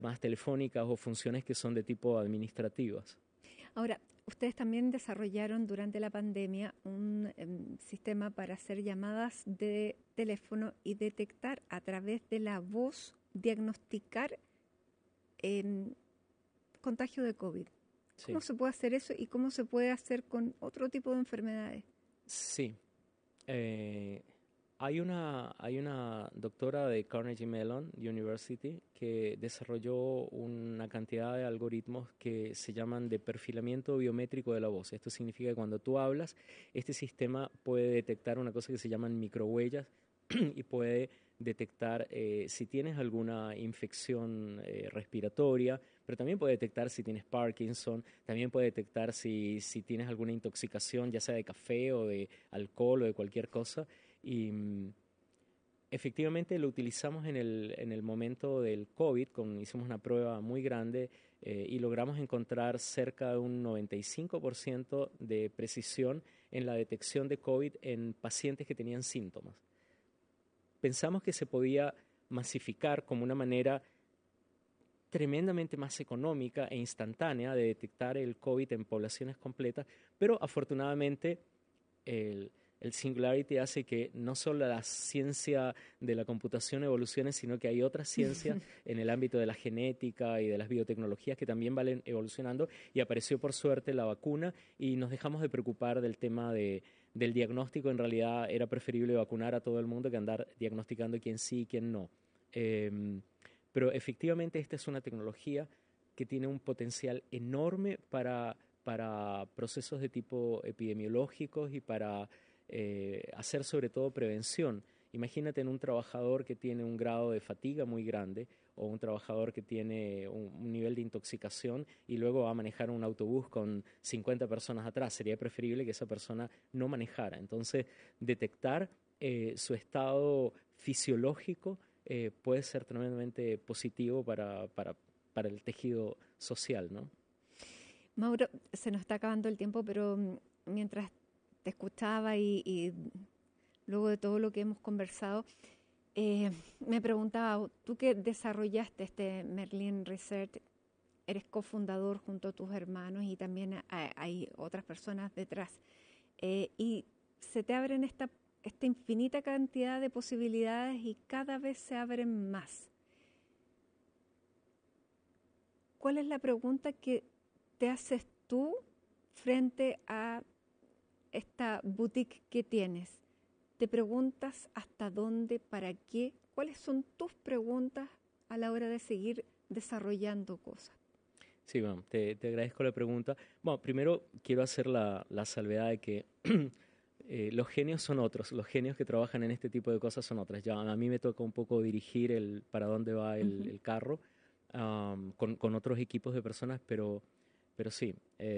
más telefónicas o funciones que son de tipo administrativas. Ahora, ustedes también desarrollaron durante la pandemia un sistema para hacer llamadas de teléfono y detectar a través de la voz, diagnosticar contagio de COVID. ¿Cómo Sí, se puede hacer eso y cómo se puede hacer con otro tipo de enfermedades? sí. Eh, hay una doctora de Carnegie Mellon University que desarrolló una cantidad de algoritmos que se llaman de perfilamiento biométrico de la voz. Esto significa que cuando tú hablas, este sistema puede detectar una cosa que se llaman microhuellas y puede detectar si tienes alguna infección respiratoria, pero también puede detectar si tienes Parkinson, también puede detectar si tienes alguna intoxicación, ya sea de café o de alcohol o de cualquier cosa. Y efectivamente lo utilizamos en el momento del COVID, hicimos una prueba muy grande y logramos encontrar cerca de un 95% de precisión en la detección de COVID en pacientes que tenían síntomas. Pensamos que se podía masificar como una manera tremendamente más económica e instantánea de detectar el COVID en poblaciones completas, pero afortunadamente el Singularity hace que no solo la ciencia de la computación evolucione, sino que hay otras ciencias en el ámbito de la genética y de las biotecnologías que también van evolucionando y apareció por suerte la vacuna y nos dejamos de preocupar del tema del diagnóstico. En realidad era preferible vacunar a todo el mundo que andar diagnosticando quién sí y quién no. Pero efectivamente esta es una tecnología que tiene un potencial enorme para procesos de tipo epidemiológicos y para hacer sobre todo prevención. Imagínate en un trabajador que tiene un grado de fatiga muy grande o un trabajador que tiene un nivel de intoxicación y luego va a manejar un autobús con 50 personas atrás. Sería preferible que esa persona no manejara. Entonces, detectar su estado fisiológico puede ser tremendamente positivo para el tejido social, ¿no? Mauro, se nos está acabando el tiempo, pero mientras te escuchaba y luego de todo lo que hemos conversado, me preguntaba, tú que desarrollaste este Merlin Research, eres cofundador junto a tus hermanos y también hay otras personas detrás, y se te abren esta infinita cantidad de posibilidades y cada vez se abren más. ¿Cuál es la pregunta que te haces tú frente a esta boutique que tienes? ¿Te preguntas hasta dónde, para qué? ¿Cuáles son tus preguntas a la hora de seguir desarrollando cosas? Sí, bueno, te agradezco la pregunta. Bueno, primero quiero hacer la salvedad de que los genios son otros, los genios que trabajan en este tipo de cosas son otras. Ya a mí me toca un poco dirigir el para dónde va Ujú. el carro con otros equipos de personas, pero sí,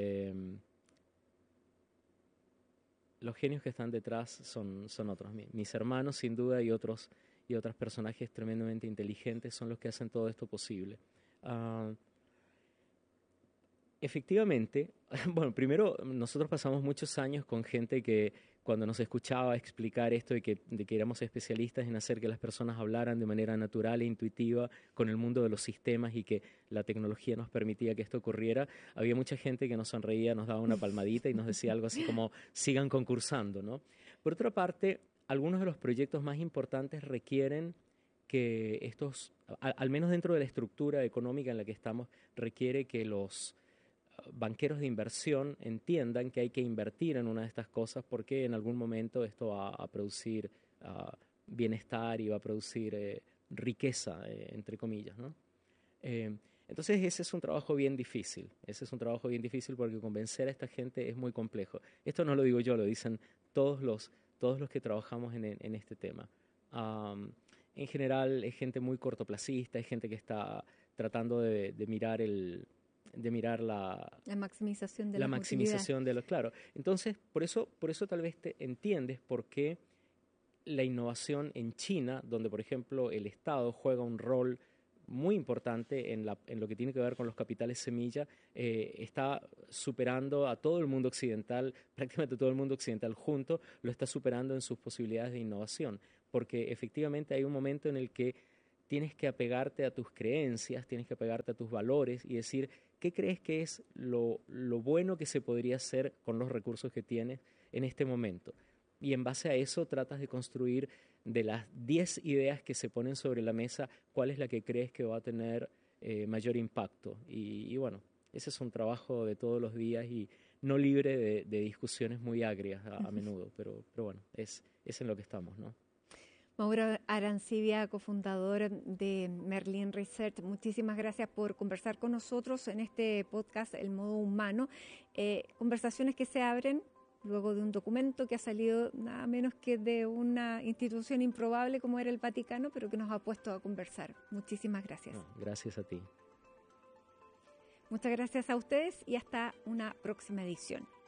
los genios que están detrás son otros. Mis hermanos, sin duda, y otros personajes tremendamente inteligentes son los que hacen todo esto posible. Ah, Efectivamente, bueno, primero nosotros pasamos muchos años con gente que cuando nos escuchaba explicar esto de que éramos especialistas en hacer que las personas hablaran de manera natural e intuitiva con el mundo de los sistemas y que la tecnología nos permitía que esto ocurriera, había mucha gente que nos sonreía, nos daba una palmadita y nos decía algo así como sigan concursando, ¿no? Por otra parte, algunos de los proyectos más importantes requieren que al menos dentro de la estructura económica en la que estamos, requiere que los banqueros de inversión entiendan que hay que invertir en una de estas cosas porque en algún momento esto va a producir bienestar y va a producir riqueza, entre comillas, ¿no? Eh, entonces ese es un trabajo bien difícil, ese es un trabajo bien difícil porque convencer a esta gente es muy complejo. Esto no lo digo yo, lo dicen todos los que trabajamos en este tema. Um, en general es gente muy cortoplacista, es gente que está tratando de mirar La maximización de la las utilidades. maximización de los, claro. Entonces, por eso tal vez te entiendes por qué la innovación en China, donde por ejemplo el Estado juega un rol muy importante en lo que tiene que ver con los capitales semilla, está superando a todo el mundo occidental, prácticamente todo el mundo occidental junto, lo está superando en sus posibilidades de innovación, porque efectivamente hay un momento en el que tienes que apegarte a tus creencias, tienes que apegarte a tus valores y decir, ¿qué crees que es lo bueno que se podría hacer con los recursos que tienes en este momento? Y en base a eso tratas de construir de las 10 ideas que se ponen sobre la mesa, cuál es la que crees que va a tener mayor impacto. Y bueno, ese es un trabajo de todos los días y no libre de discusiones muy agrias a menudo, pero bueno, es en lo que estamos, ¿no? Mauro Arancibia, cofundador de Merlin Research, muchísimas gracias por conversar con nosotros en este podcast El Modo Humano. Conversaciones que se abren luego de un documento que ha salido nada menos que de una institución improbable como era el Vaticano, pero que nos ha puesto a conversar. Muchísimas gracias. No, gracias a ti. Muchas gracias a ustedes y hasta una próxima edición.